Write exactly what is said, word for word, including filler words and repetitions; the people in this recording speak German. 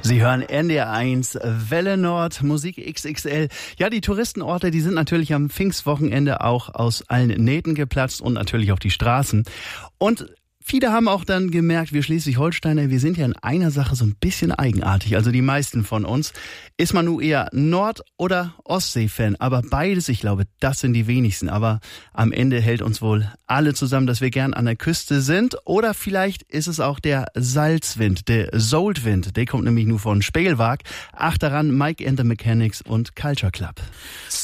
Sie hören N D R eins, Welle Nord, Musik X X L. Ja, die Touristenorte, die sind natürlich am Pfingstwochenende auch aus allen Nähten geplatzt und natürlich auch die Straßen. Und viele haben auch dann gemerkt, wir Schleswig-Holsteiner, wir sind ja in einer Sache so ein bisschen eigenartig. Also die meisten von uns. Ist man nun eher Nord- oder Ostsee-Fan? Aber beides, ich glaube, das sind die wenigsten. Aber am Ende hält uns wohl alle zusammen, dass wir gern an der Küste sind. Oder vielleicht ist es auch der Salzwind, der Soultwind. Der kommt nämlich nur von Spiegelwag. Ach daran, Mike and the Mechanics und Culture Club.